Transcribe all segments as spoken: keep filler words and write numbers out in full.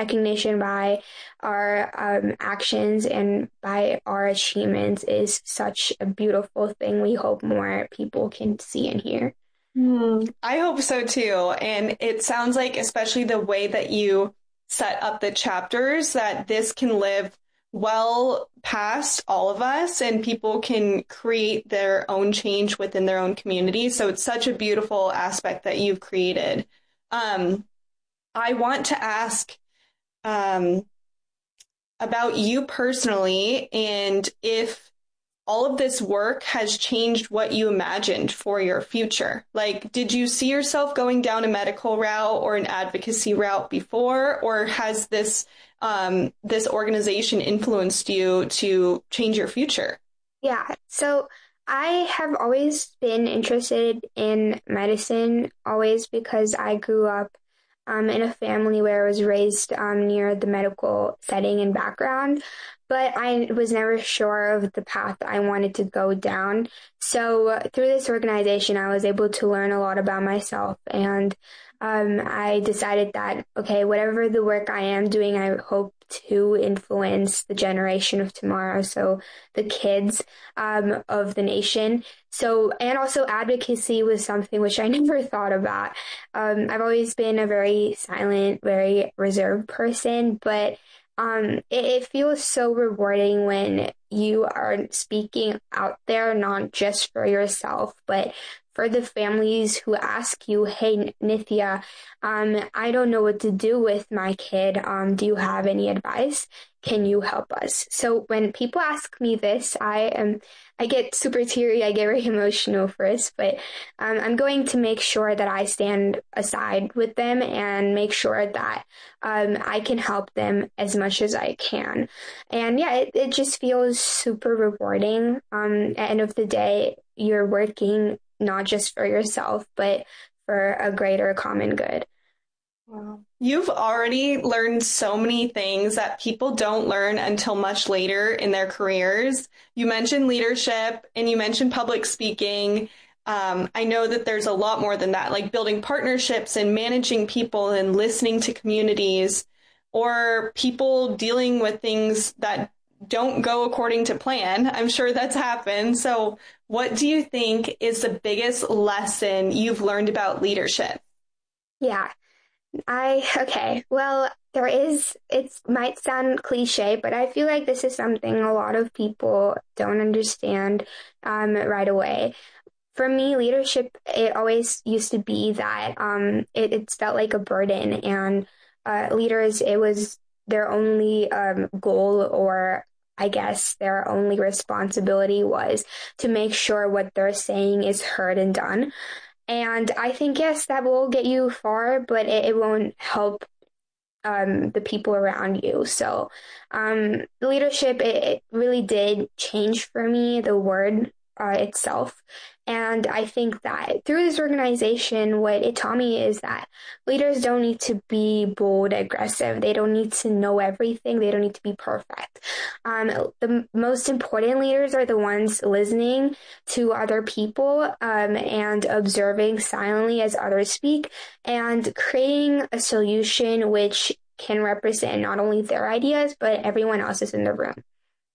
recognition by our um, actions and by our achievements is such a beautiful thing. We hope more people can see and hear. Hmm, I hope so too. And it sounds like, especially the way that you set up the chapters, that this can live well past all of us and people can create their own change within their own community. So it's such a beautiful aspect that you've created. Um, I want to ask um, about you personally and if all of this work has changed what you imagined for your future. Like, did you see yourself going down a medical route or an advocacy route before, or has this um, this organization influenced you to change your future? Yeah, so I have always been interested in medicine, always because I grew up um, in a family where I was raised um, near the medical setting and background, but I was never sure of the path I wanted to go down. So uh, through this organization, I was able to learn a lot about myself, and um, I decided that, okay, whatever the work I am doing, I hope to influence the generation of tomorrow. So the kids um, of the nation. So, and also advocacy was something which I never thought about. Um, I've always been a very silent, very reserved person, but um, it, it feels so rewarding when you are speaking out there, not just for yourself, but for the families who ask you, hey, Nithya, um, I don't know what to do with my kid. Um, do you have any advice? Can you help us? So when people ask me this, I am, I get super teary. I get very emotional first, but um, I'm going to make sure that I stand aside with them and make sure that um, I can help them as much as I can. And yeah, it, it just feels super rewarding. Um, at the end of the day, you're working not just for yourself, but for a greater common good. Wow. You've already learned so many things that people don't learn until much later in their careers. You mentioned leadership and you mentioned public speaking. Um, I know that there's a lot more than that, like building partnerships and managing people and listening to communities or people dealing with things that don't go according to plan. I'm sure that's happened. So, what do you think is the biggest lesson you've learned about leadership? Yeah, I, okay. Well, there is, it might sound cliche, but I feel like this is something a lot of people don't understand um, right away. For me, leadership, it always used to be that um, it, it felt like a burden, and uh, leaders, it was their only um, goal, or I guess their only responsibility was to make sure what they're saying is heard and done. And I think, yes, that will get you far, but it, it won't help um, the people around you. So, um, leadership, it, it really did change for me, the word uh, itself. And I think that through this organization, what it taught me is that leaders don't need to be bold, aggressive. They don't need to know everything. They don't need to be perfect. Um, the most important leaders are the ones listening to other people um, and observing silently as others speak and creating a solution which can represent not only their ideas, but everyone else's in the room.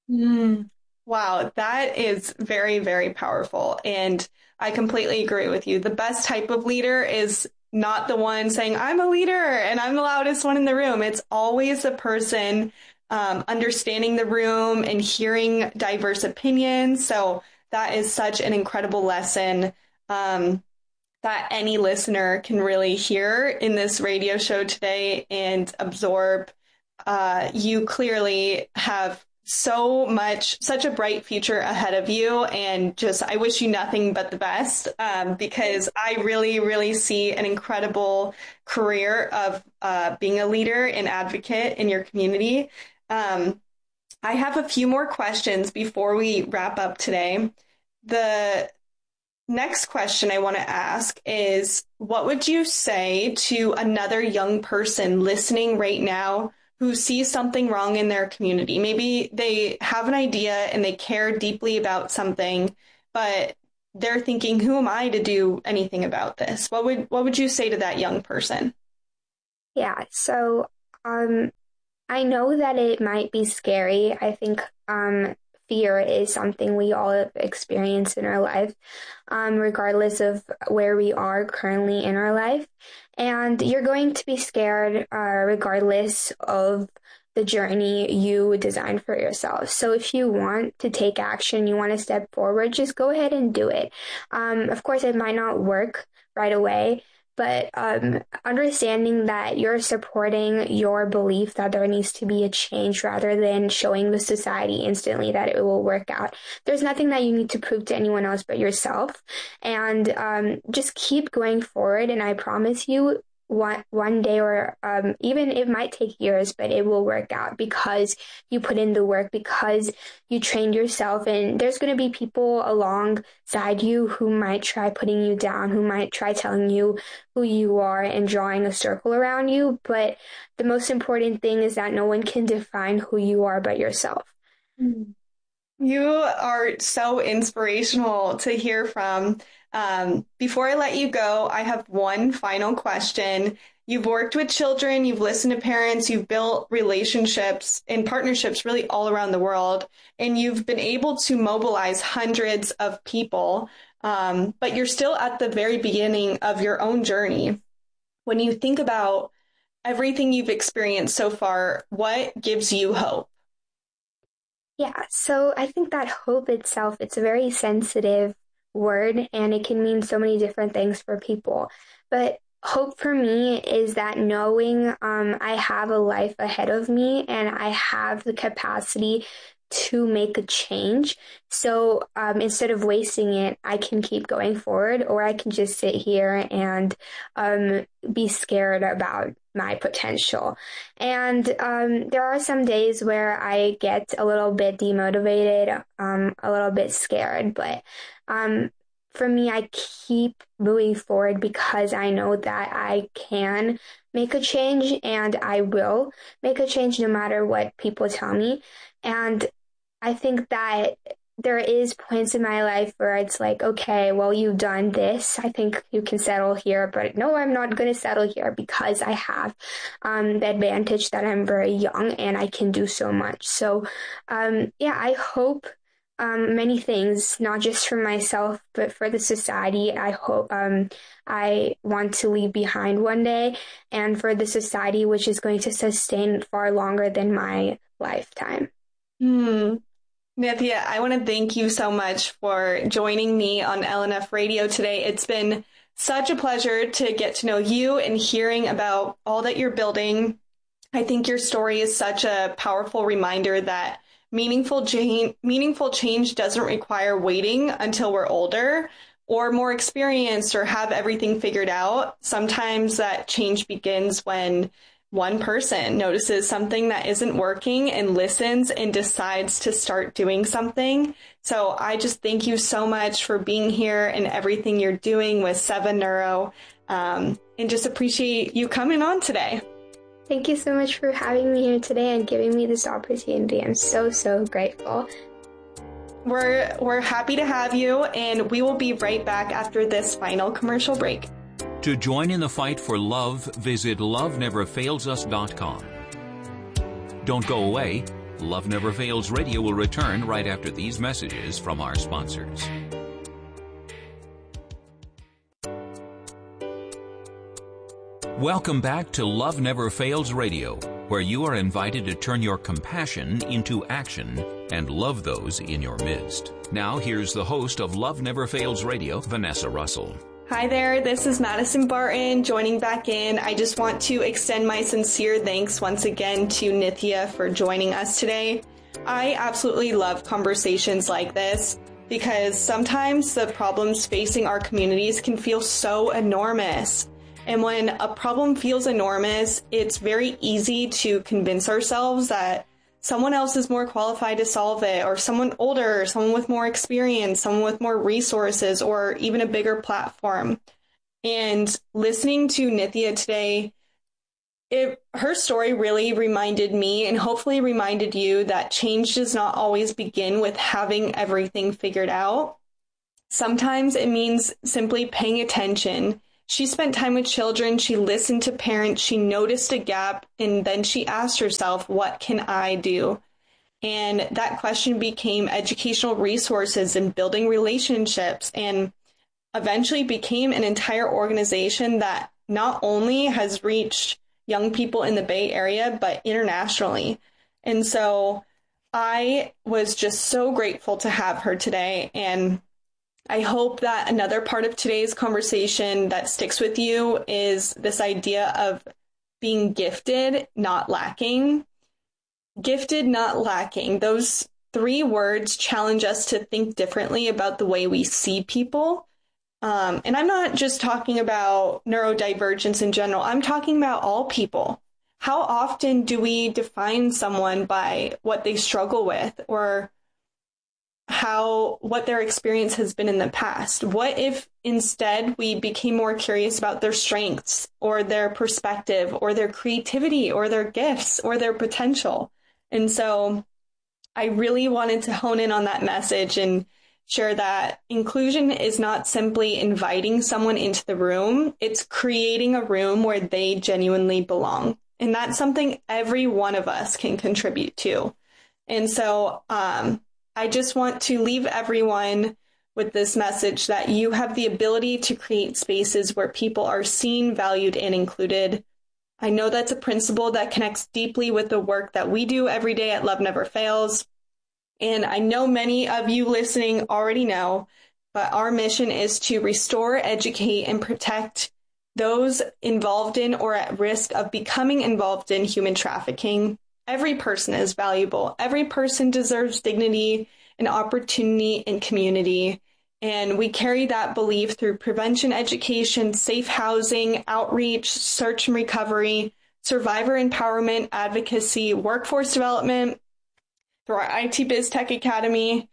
Mm. Wow, that is very, very powerful. And I completely agree with you. The best type of leader is not the one saying, I'm a leader and I'm the loudest one in the room. It's always the person um, understanding the room and hearing diverse opinions. So that is such an incredible lesson. Um, that any listener can really hear in this radio show today and absorb. Uh, you clearly have so much, such a bright future ahead of you. And just, I wish you nothing but the best um, because I really, really see an incredible career of uh, being a leader and advocate in your community. Um, I have a few more questions before we wrap up today. The next question I want to ask is, what would you say to another young person listening right now who sees something wrong in their community? Maybe they have an idea and they care deeply about something, but they're thinking, who am I to do anything about this? What would what would you say to that young person? Yeah, so Um, I know that it might be scary. I think um, fear is something we all have experienced in our life, um, regardless of where we are currently in our life. And you're going to be scared, uh, regardless of the journey you design for yourself. So if you want to take action, you want to step forward, just go ahead and do it. Um, of course, it might not work right away, but um, understanding that you're supporting your belief that there needs to be a change rather than showing the society instantly that it will work out. There's nothing that you need to prove to anyone else but yourself. And um, just keep going forward. And I promise you, one one day, or um, even it might take years, but it will work out because you put in the work, because you trained yourself. And there's going to be people alongside you who might try putting you down, who might try telling you who you are and drawing a circle around you. But the most important thing is that no one can define who you are but yourself. You are so inspirational to hear from. Um, before I let you go, I have one final question. You've worked with children, you've listened to parents, you've built relationships and partnerships really all around the world, and you've been able to mobilize hundreds of people, um, but you're still at the very beginning of your own journey. When you think about everything you've experienced so far, what gives you hope? Yeah, so I think that hope itself, it's a very sensitive word and it can mean so many different things for people. But hope for me is that knowing um, I have a life ahead of me and I have the capacity to make a change. So um, instead of wasting it, I can keep going forward, or I can just sit here and um, be scared about my potential. And um, there are some days where I get a little bit demotivated, um, a little bit scared, but um, for me, I keep moving forward because I know that I can make a change and I will make a change no matter what people tell me. And I think that there is points in my life where it's like, okay, well, you've done this. I think you can settle here, but no, I'm not going to settle here because I have um, the advantage that I'm very young and I can do so much. So, um, yeah, I hope um, many things, not just for myself, but for the society. I hope um, I want to leave behind one day, and for the society, which is going to sustain far longer than my lifetime. Hmm. Nithya, I want to thank you so much for joining me on L N F Radio today. It's been such a pleasure to get to know you and hearing about all that you're building. I think your story is such a powerful reminder that meaningful change, meaningful change doesn't require waiting until we're older or more experienced or have everything figured out. Sometimes that change begins when one person notices something that isn't working and listens and decides to start doing something. So I just thank you so much for being here and everything you're doing with Seven Neuro, um, and just appreciate you coming on today. Thank you so much for having me here today and giving me this opportunity. I'm so, so grateful. We're, we're happy to have you, and we will be right back after this final commercial break. To join in the fight for love, visit love never fails us dot com. Don't go away. Love Never Fails Radio will return right after these messages from our sponsors. Welcome back to Love Never Fails Radio, where you are invited to turn your compassion into action and love those in your midst. Now, here's the host of Love Never Fails Radio, Vanessa Russell. Hi there, this is Madison Barton joining back in. I just want to extend my sincere thanks once again to Nithya for joining us today. I absolutely love conversations like this because sometimes the problems facing our communities can feel so enormous. And when a problem feels enormous, it's very easy to convince ourselves that someone else is more qualified to solve it, or someone older, or someone with more experience, someone with more resources, or even a bigger platform. And listening to Nithya today, it, her story really reminded me, and hopefully reminded you, that change does not always begin with having everything figured out. Sometimes it means simply paying attention She spent time with children. She listened to parents. She noticed a gap. And then she asked herself, what can I do? And that question became educational resources and building relationships, and eventually became an entire organization that not only has reached young people in the Bay Area, but internationally. And so I was just so grateful to have her today. And I hope that another part of today's conversation that sticks with you is this idea of being gifted, not lacking. Gifted, not lacking. Those three words challenge us to think differently about the way we see people. Um, and I'm not just talking about neurodivergence in general. I'm talking about all people. How often do we define someone by what they struggle with, or how what their experience has been in the past? What if instead we became more curious about their strengths, or their perspective, or their creativity, or their gifts, or their potential? And so I really wanted to hone in on that message and share that inclusion is not simply inviting someone into the room. It's creating a room where they genuinely belong. And that's something every one of us can contribute to. And so um, I just want to leave everyone with this message that you have the ability to create spaces where people are seen, valued, and included. I know that's a principle that connects deeply with the work that we do every day at Love Never Fails. And I know many of you listening already know, but our mission is to restore, educate, and protect those involved in or at risk of becoming involved in human trafficking. Every person is valuable. Every person deserves dignity and opportunity and community. And we carry that belief through prevention education, safe housing, outreach, search and recovery, survivor empowerment, advocacy, workforce development, through our I T Biz Tech Academy.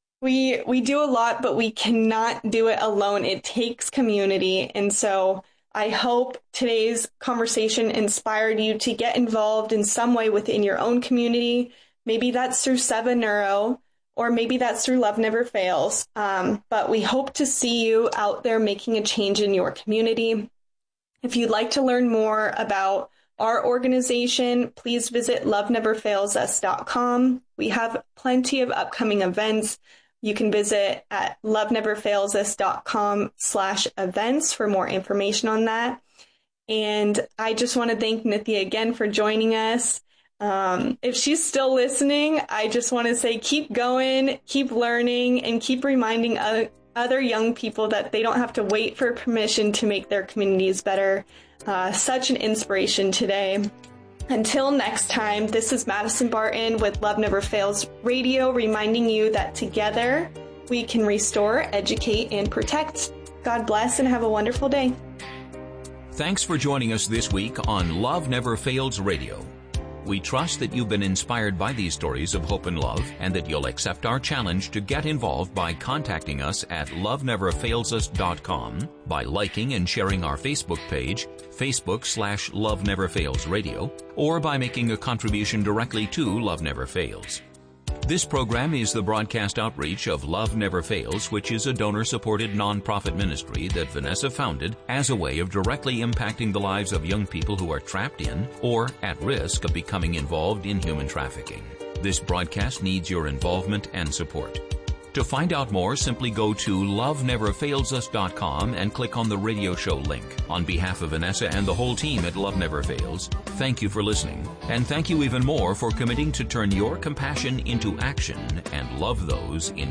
We we do a lot, but we cannot do it alone. It takes community. And so I hope today's conversation inspired you to get involved in some way within your own community. Maybe that's through Seva Neuro, or maybe that's through Love Never Fails. Um, but we hope to see you out there making a change in your community. If you'd like to learn more about our organization, please visit love never fails us dot com. We have plenty of upcoming events. You can visit at love never fails us dot com slash events for more information on that. And I just want to thank Nithya again for joining us. Um, if she's still listening, I just want to say keep going, keep learning, and keep reminding other, other young people that they don't have to wait for permission to make their communities better. Uh, such an inspiration today. Until next time, this is Madison Barton with Love Never Fails Radio, reminding you that together we can restore, educate, and protect. God bless and have a wonderful day. Thanks for joining us this week on Love Never Fails Radio. We trust that you've been inspired by these stories of hope and love, and that you'll accept our challenge to get involved by contacting us at love never fails us dot com, by liking and sharing our Facebook page, Facebook slash Love Never Fails Radio, or by making a contribution directly to Love Never Fails. This program is the broadcast outreach of Love Never Fails, which is a donor-supported nonprofit ministry that Vanessa founded as a way of directly impacting the lives of young people who are trapped in or at risk of becoming involved in human trafficking. This broadcast needs your involvement and support. To find out more, simply go to love never fails us dot com and click on the radio show link. On behalf of Vanessa and the whole team at Love Never Fails, thank you for listening. And thank you even more for committing to turn your compassion into action and love those in